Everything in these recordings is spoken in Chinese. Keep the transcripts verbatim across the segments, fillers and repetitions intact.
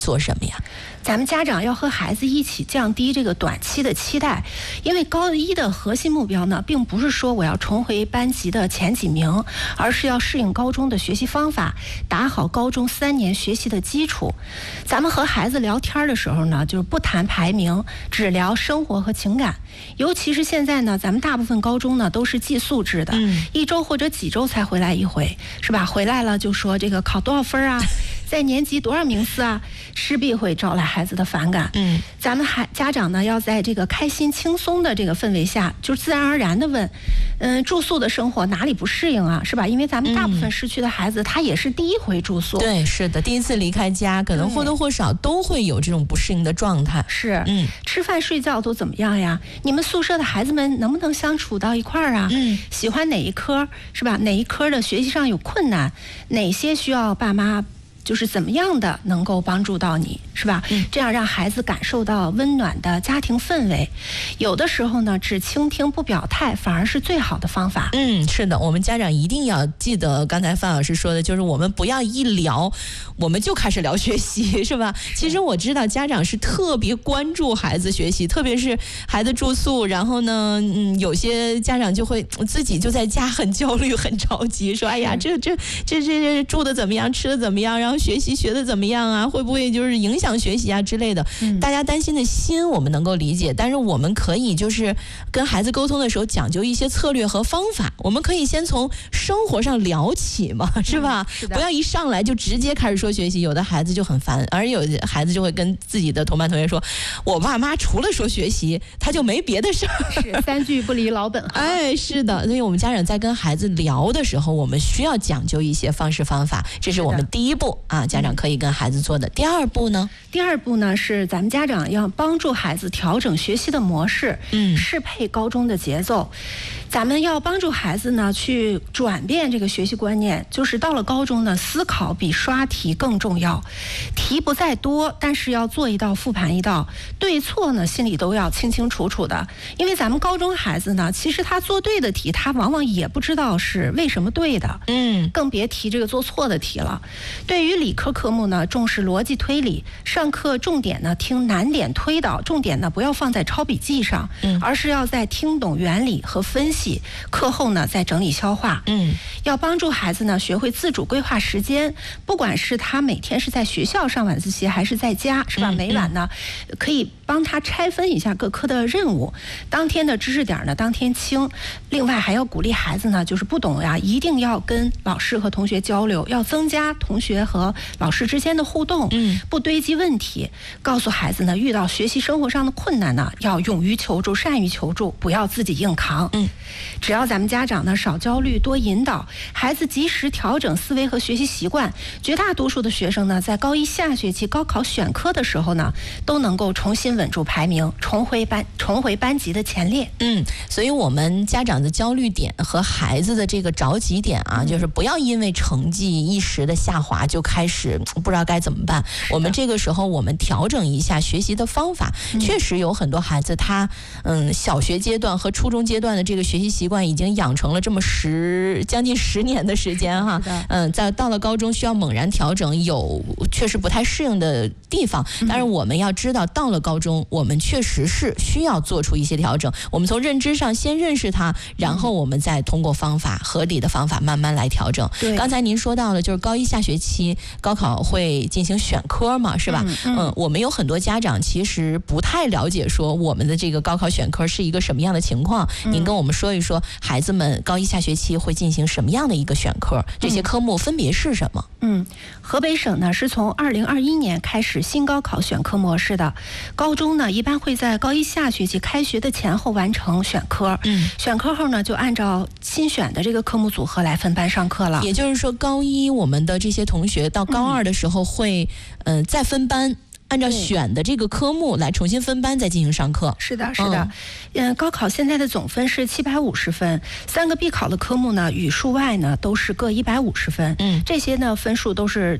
做什么呀？ 咱们家长要和孩子一起降低这个短期的期待，因为高一的核心目标呢，并不是说我要重回班级的前几名，而是要适应高中的学习方法，打好高中三年学习的基础。咱们和孩子聊天的时候呢，就是不谈排名，只聊生活和情感。尤其是现在呢，咱们大部分高中呢都是寄宿制的，嗯、一周或者几周才回来一回，是吧？回来了就说这个考多少分啊，在年级多少名次啊，势必会招来孩子的反感。嗯，咱们孩家长呢，要在这个开心轻松的这个氛围下，就自然而然的问，嗯，住宿的生活哪里不适应啊，是吧？因为咱们大部分市区的孩子，嗯、他也是第一回住宿。 对，是的，第一次离开家，可能或多或少都会有这种不适应的状态。 是，嗯，吃饭睡觉都怎么样呀？你们宿舍的孩子们能不能相处到一块儿啊？嗯，喜欢哪一科，是吧？哪一科的学习上有困难，哪些需要爸妈就是怎么样的能够帮助到你，是吧？嗯，这样让孩子感受到温暖的家庭氛围。有的时候呢，只倾听不表态，反而是最好的方法。 嗯，是的，我们家长一定要记得刚才范老师说的，就是我们不要一聊我们就开始聊学习，是吧？其实我知道家长是特别关注孩子学习，特别是孩子住宿，然后呢，嗯，有些家长就会自己就在家很焦虑、很着急，说：“哎呀，这这这这这住的怎么样，吃的怎么样，然后学习学的怎么样啊？会不会就是影响学习啊之类的？”嗯，大家担心的心我们能够理解，但是我们可以就是跟孩子沟通的时候讲究一些策略和方法。我们可以先从生活上聊起嘛，是吧？嗯、是的，不要一上来就直接开始说学习，有的孩子就很烦，而有的孩子就会跟自己的同班同学说：“我爸妈除了说学习，他就没别的事儿。” 是三句不离老本行。 哎，是的，所以我们家长在跟孩子聊的时候，我们需要讲究一些方式方法，这是我们第一步啊，家长可以跟孩子做的。第二步呢？ 第二步呢是咱们家长要帮助孩子调整学习的模式，嗯，适配高中的节奏。咱们要帮助孩子呢去转变这个学习观念，就是到了高中呢，思考比刷题更重要。题不在多，但是要做一道复盘一道，对错呢心里都要清清楚楚的。因为咱们高中孩子呢，其实他做对的题，他往往也不知道是为什么对的，嗯，更别提这个做错的题了。对于理科科目呢，重视逻辑推理，上课重点呢听难点推导，重点呢不要放在抄笔记上，嗯，而是要在听懂原理和分析，课后呢再整理消化。嗯，要帮助孩子呢学会自主规划时间，不管是他每天是在学校上晚自习还是在家，是吧？嗯、每晚呢可以帮他拆分一下各科的任务，当天的知识点呢当天清。另外还要鼓励孩子呢，就是不懂呀，一定要跟老师和同学交流，要增加同学和老师之间的互动，嗯，不堆积问题。告诉孩子呢，遇到学习生活上的困难呢，要勇于求助，善于求助，不要自己硬扛。嗯，只要咱们家长呢少焦虑，多引导孩子，及时调整思维和学习习惯，绝大多数的学生呢，在高一下学期高考选科的时候呢，都能够重新稳住排名，重回班重回班级的前列。嗯， 所以我们家长的焦虑点和孩子的这个着急点啊，就是不要因为成绩一时的下滑就开始不知道该怎么办。我们这个时候我们调整一下学习的方法。嗯、确实有很多孩子他嗯小学阶段和初中阶段的这个学习习惯已经养成了这么十将近十年的时间哈。嗯，在到了高中需要猛然调整，有确实不太适应的地方。但是我们要知道，到了高中我们确实是需要做出一些调整。我们从认知上先认识它，然后我们再通过方法合理的方法慢慢来调整。刚才您说到了，就是高一下学期高考会进行选科嘛，是吧？嗯, 嗯，我们有很多家长其实不太了解说我们的这个高考选科是一个什么样的情况。嗯、您跟我们说一说，孩子们高一下学期会进行什么样的一个选科？这些科目分别是什么？ 嗯，河北省呢是从二零二一年开始新高考选科模式的，高中呢一般会在高一下学期开学的前后完成选科。嗯，选科后呢就按照新选的这个科目组合来分班上课了。 也就是说，高一我们的这些同学到高二的时候会，嗯、呃，再分班。按照选的这个科目来重新分班再进行上课。 是的，是的。嗯，高考现在的总分是七百五十分，三个必考的科目呢，语数外呢都是各一百五十分。嗯，这些呢分数都是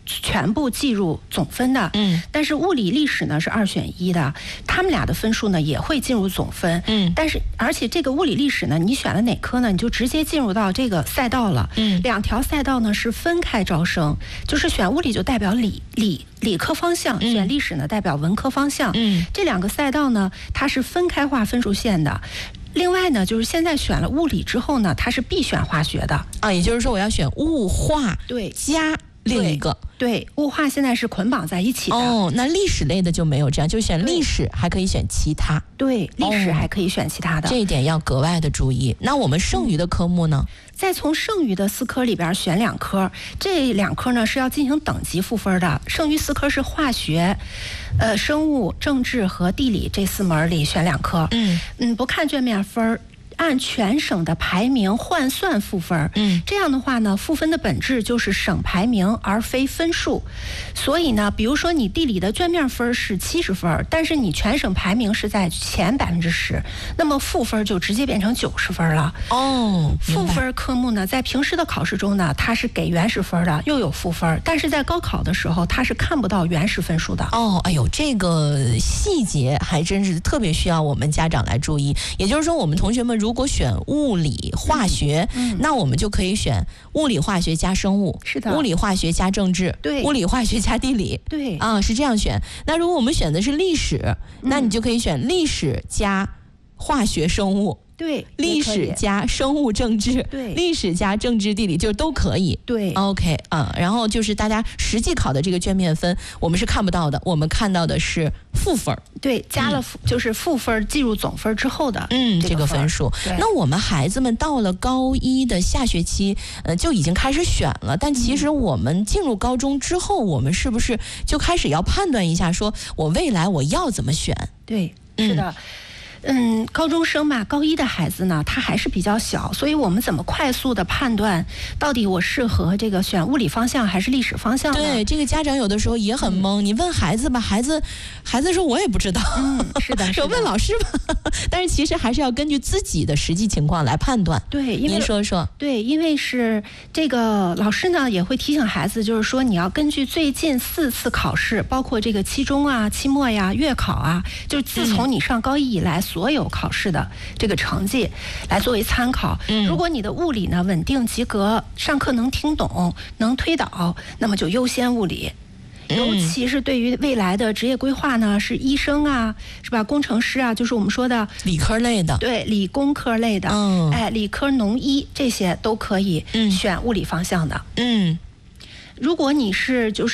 全部计入总分的。 嗯， 但是物理、历史呢是二选一的，他们俩的分数呢也会进入总分。 嗯， 但是而且这个物理、历史呢，你选了哪科呢，你就直接进入到这个赛道了。 嗯， 两条赛道呢是分开招生，就是选物理就代表理理理科方向，选历史呢代表文科方向。 嗯， 这两个赛道呢，它是分开划分数线的。另外呢，就是现在选了物理之后呢，它是必选化学的啊，也就是说我要选物化对加另一个。 对，物化现在是捆绑在一起的。 哦，那历史类的就没有这样，就选历史，还可以选其他。 对，历史还可以选其他的， 哦，这一点要格外的注意。那我们剩余的科目呢？ 再从剩余的四科里边选两科，这两科呢是要进行等级赋分的。剩余四科是化学、呃生物、政治和地理这四门里选两科。 嗯嗯，不看卷面分，按全省的排名换算赋分。 嗯， 这样的话呢，赋分的本质就是省排名而非分数。所以呢，比如说你地理的卷面分是七十分，但是你全省排名是在前百分之十，那么赋分就直接变成九十分了。 哦， 赋分科目呢，在平时的考试中呢，它是给原始分的，又有赋分，但是在高考的时候，它是看不到原始分数的。 哦，哎呦，这个细节还真是特别需要我们家长来注意。也就是说，我们同学们如果选物理、化学， 嗯， 那我们就可以选物理、化学加生物， 是的， 物理、化学加政治， 对， 物理、化学加地理， 对， 啊，是这样选。那如果我们选的是历史，那你就可以选历史加化学、生物。 对， 历史加生物政治， 对， 历史加政治地理就都可以。 对 ，OK 啊，然后就是大家实际考的这个卷面分，我们是看不到的，我们看到的是赋分。 对，加了赋、嗯、就是赋分计入总分之后的嗯这个分数。那我们孩子们到了高一的下学期，呃就已经开始选了，但其实我们进入高中之后，我们是不是就开始要判断一下，说我未来我要怎么选？ 对，是的。嗯嗯，高中生嘛，高一的孩子呢，他还是比较小，所以我们怎么快速的判断到底我适合这个选物理方向还是历史方向呢？ 对，这个家长有的时候也很懵。嗯、你问孩子吧，孩子孩子说我也不知道。 嗯，是的，是的。 问老师吧，但是其实还是要根据自己的实际情况来判断。 对，因为您说说。 对，因为是这个老师呢也会提醒孩子，就是说你要根据最近四次考试，包括这个期中啊、期末呀、月考啊，就是自从你上高一以来。嗯所有考试的这个成绩来作为参考。 嗯， 如果你的物理呢稳定及格，上课能听懂，能推导，那么就优先物理。尤其是对于未来的职业规划呢，是医生啊，是吧？工程师啊，就是我们说的理科类的， 对，理工科类的， 嗯， 哎，理科、农医这些都可以选物理方向的。 嗯， 如果你是就是。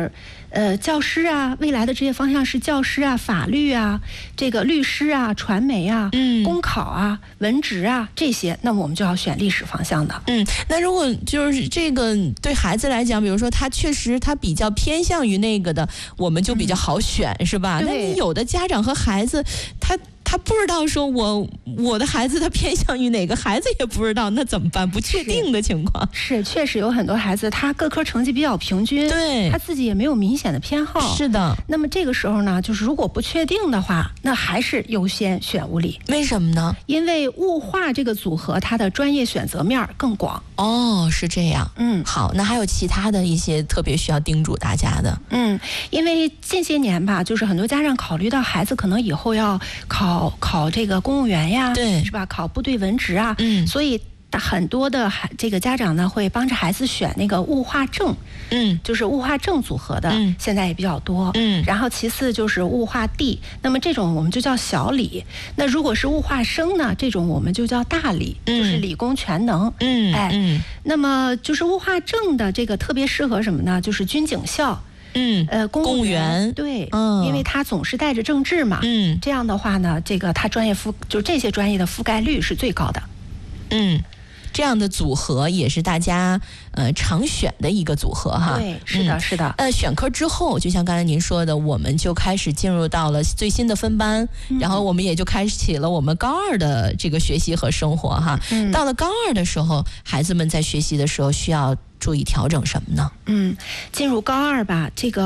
呃，教师啊，未来的职业方向是教师啊、法律啊、这个律师啊、传媒啊、 嗯、 公考啊、文职啊这些，那么我们就要选历史方向的。 嗯，那如果就是这个对孩子来讲，比如说他确实他比较偏向于那个的，我们就比较好选，嗯、是吧？那你有的家长和孩子，他。他不知道说我我的孩子他偏向于哪个，孩子也不知道，那怎么办？不确定的情况是确实有很多孩子他各科成绩比较平均， 对， 他自己也没有明显的偏好。 是的。 那么这个时候呢，就是如果不确定的话，那还是优先选物理。 为什么呢？ 因为物化这个组合它的专业选择面更广。 哦，是这样。 嗯， 好，那还有其他的一些特别需要叮嘱大家的。 嗯，因为近些年吧，就是很多家长考虑到孩子可能以后要考。考这个公务员呀， 对， 是吧？考部队文职啊， 嗯， 所以很多的孩这个家长呢会帮着孩子选那个物化政， 嗯， 就是物化政组合的， 嗯， 现在也比较多， 嗯， 然后其次就是物化地，那么这种我们就叫小理。那如果是物化生呢，这种我们就叫大理， 嗯、 就是理工全能， 嗯， 哎， 嗯， 那么就是物化政的这个特别适合什么呢？就是军警校。 嗯， 呃，公务员， 公务员对， 嗯， 因为他总是带着政治嘛， 嗯， 这样的话呢，这个他专业覆就这些专业的覆盖率是最高的， 嗯，这样的组合也是大家呃常选的一个组合哈。 对，是的，嗯、是的。 呃，选科之后，就像刚才您说的，我们就开始进入到了最新的分班，嗯、然后我们也就开启了我们高二的这个学习和生活哈。 嗯、 到了高二的时候，孩子们在学习的时候需要注意调整什么呢？ 嗯，进入高二吧，这个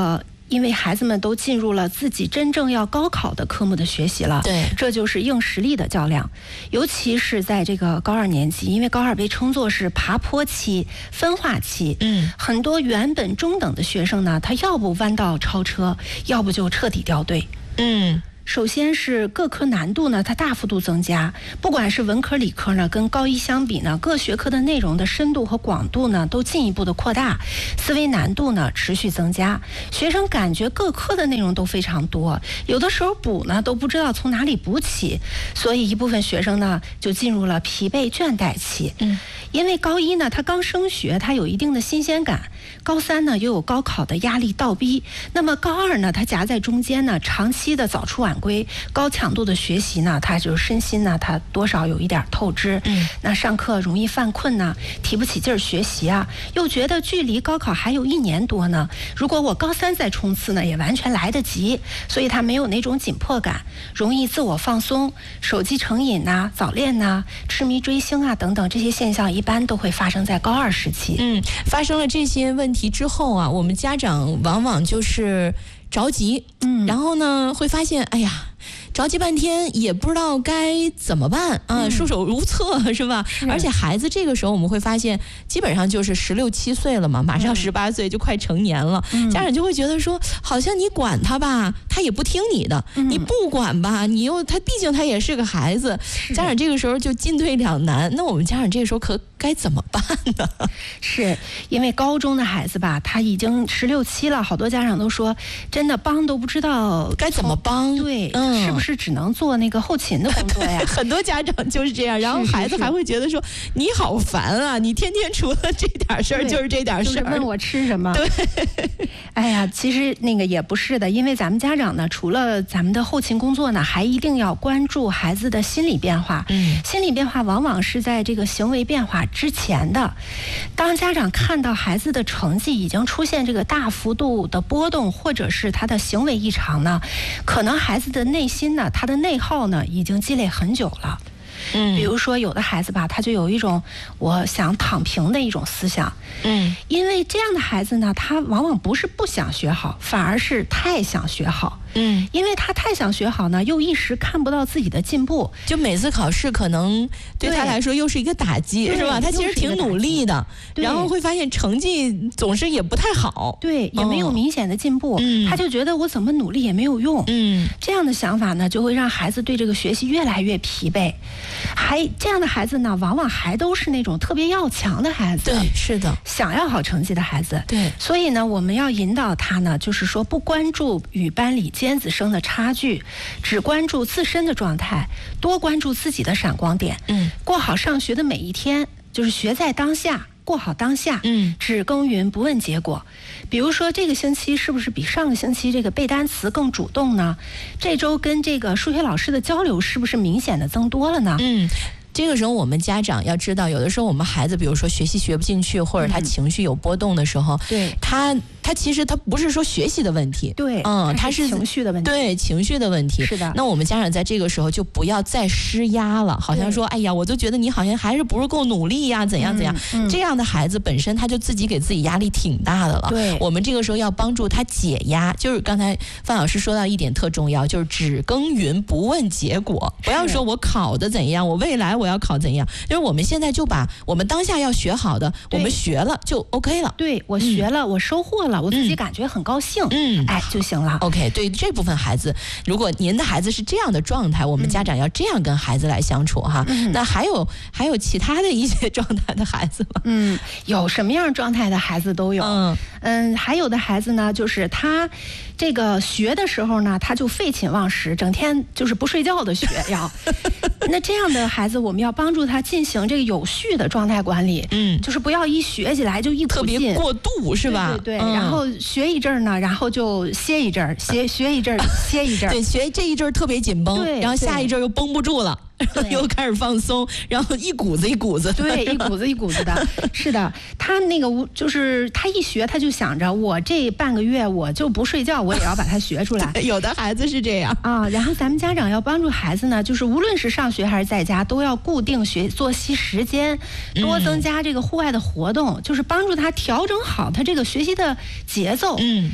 因为孩子们都进入了自己真正要高考的科目的学习了， 对， 这就是硬实力的较量。尤其是在这个高二年级，因为高二被称作是爬坡期、分化期， 嗯， 很多原本中等的学生呢，他要不弯道超车，要不就彻底掉队， 嗯。 首先是各科难度呢，它大幅度增加，不管是文科理科呢，跟高一相比呢，各学科的内容的深度和广度呢，都进一步的扩大，思维难度呢持续增加，学生感觉各科的内容都非常多，有的时候补呢都不知道从哪里补起，所以一部分学生呢就进入了疲惫倦怠期。 嗯， 因为高一呢，他刚升学，他有一定的新鲜感；高三呢，又有高考的压力倒逼，那么高二呢，他夹在中间呢，长期的早出晚归，高强度的学习呢，他就是身心呢，他多少有一点透支。 嗯， 那上课容易犯困呢，提不起劲儿学习啊，又觉得距离高考还有一年多呢，如果我高三再冲刺呢，也完全来得及，所以他没有那种紧迫感，容易自我放松，手机成瘾呐、早恋呐、痴迷追星啊等等这些现象，一般都会发生在高二时期。 嗯，发生了这些问题之后啊，我们家长往往就是着急， 嗯， 然后呢会发现，哎呀，着急半天也不知道该怎么办啊， 嗯、 束手无策是吧？ 是而且孩子这个时候我们会发现，基本上就是十六七岁了嘛，马上十八岁就快成年了， 嗯、 家长就会觉得说，好像你管他吧，他也不听你的； 嗯、 你不管吧，你又他毕竟他也是个孩子，家长这个时候就进退两难。那我们家长这个时候可该怎么办呢？ 是因为高中的孩子吧，他已经十六七了，好多家长都说，真的帮都不知道该怎么帮。 对， 嗯， 是不是只能做那个后勤的工作呀？ 很多家长就是这样，然后孩子还会觉得说，是是是你好烦啊，你天天除了这点事儿就是这点事儿， 就是问我吃什么。 对， 哎呀，其实那个也不是的，因为咱们家长呢，除了咱们的后勤工作呢，还一定要关注孩子的心理变化。 嗯， 心理变化往往是在这个行为变化之前的。当家长看到孩子的成绩已经出现这个大幅度的波动，或者是他的行为异常呢，可能孩子的内心呢，他的内耗呢，已经积累很久了。 嗯， 比如说有的孩子吧，他就有一种我想躺平的一种思想。 嗯， 因为这样的孩子呢，他往往不是不想学好，反而是太想学好。 嗯， 因为他太想学好呢，又一时看不到自己的进步， 就每次考试可能对他来说又是一个打击，是吧？他其实挺努力的，然后会发现成绩总是也不太好， 对，也没有明显的进步， 嗯， 他就觉得我怎么努力也没有用， 嗯， 这样的想法呢，就会让孩子对这个学习越来越疲惫。还这样的孩子呢，往往还都是那种特别要强的孩子， 对，是的， 想要好成绩的孩子， 对， 所以呢，我们要引导他呢，就是说不关注与班里尖子生的差距，只关注自身的状态，多关注自己的闪光点， 嗯， 过好上学的每一天，就是学在当下，过好当下， 嗯， 只耕耘不问结果。比如说这个星期是不是比上个星期这个背单词更主动呢？这周跟这个数学老师的交流是不是明显的增多了呢？ 嗯。这个时候我们家长要知道，有的时候我们孩子比如说学习学不进去，或者他情绪有波动的时候， 对， 他他其实他不是说学习的问题， 对， 嗯，他是情绪的问题， 对，情绪的问题， 是的。 那我们家长在这个时候就不要再施压了，好像说，哎呀，我都觉得你好像还是不是够努力呀，怎样怎样， 嗯嗯、 这样的孩子本身他就自己给自己压力挺大的了。 对， 我们这个时候要帮助他解压，就是刚才范老师说到一点特重要，就是只耕耘不问结果，不要说我考的怎样，我未来我要考怎样。就是我们现在就把我们当下要学好的，我们学了就 OK 了。 对，我学了，嗯、我收获了，我自己感觉很高兴， 嗯， 哎就行了。 OK， 对这部分孩子，如果您的孩子是这样的状态，我们家长要这样跟孩子来相处哈。嗯、那还有还有其他的一些状态的孩子吗？ 嗯，有什么样状态的孩子都有。嗯嗯，还有的孩子呢，就是他这个学的时候呢，他就废寝忘食，整天就是不睡觉的学要。那这样的孩子，我们要帮助他进行这个有序的状态管理，嗯，就是不要一学起来就一股劲， 特别过度是吧？ 对对对、嗯，然后学一阵儿呢，然后就歇一阵儿，学学一阵儿，歇一阵儿， 对，学这一阵儿特别紧绷， 对， 然后下一阵儿又绷不住了。又开始放松，然后一股子一股子， 对，一股子一股子的，是的。他那个就是他一学，他就想着我这半个月我就不睡觉，我也要把它学出来。 有的孩子是这样啊。然后咱们家长要帮助孩子呢，就是无论是上学还是在家，都要固定学作息时间，多增加这个户外的活动，嗯、就是帮助他调整好他这个学习的节奏。嗯。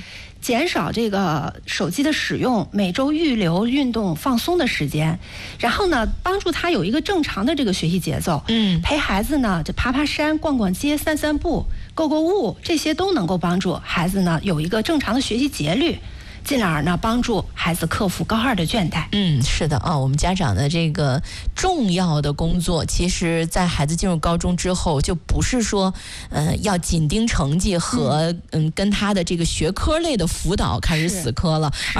减少这个手机的使用，每周预留运动放松的时间，然后呢，帮助他有一个正常的这个学习节奏。 嗯， 陪孩子呢，这爬爬山、逛逛街、散散步、购购物，这些都能够帮助孩子呢有一个正常的学习节律。进而呢，帮助孩子克服高二的倦怠。 嗯，是的啊，我们家长的这个重要的工作，其实在孩子进入高中之后，就不是说，呃，要紧盯成绩和嗯跟他的这个学科类的辅导开始死磕了。